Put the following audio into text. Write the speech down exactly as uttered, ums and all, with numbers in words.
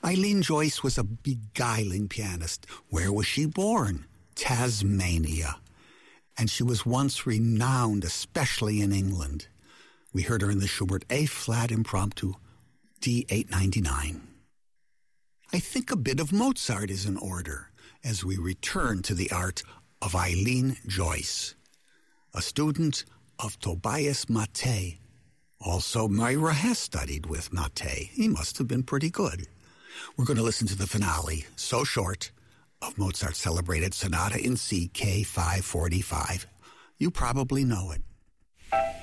Eileen Joyce was a beguiling pianist. Where was she born? Tasmania. And she was once renowned, especially in England. We heard her in the Schubert A-flat impromptu, D eight ninety-nine. I think a bit of Mozart is in order as we return to the art of Eileen Joyce, a student of Tobias Mattei. Also, Myra has studied with Mattei. He must have been pretty good. We're going to listen to the finale, so short, of Mozart's celebrated Sonata in C, K five forty-five. You probably know it.